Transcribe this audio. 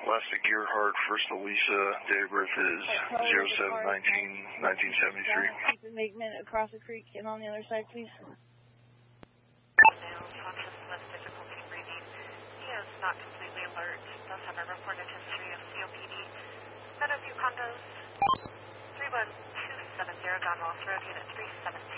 Plastic Gearhart, First Elisa, date of birth is 07/19/1973. Keep embankment across the creek and on the other side, please. Conscious with difficulty breathing. He is not completely alert. Does have a reported history of COPD. Meadowview condos. 31270 Don Ross Road, Unit 317.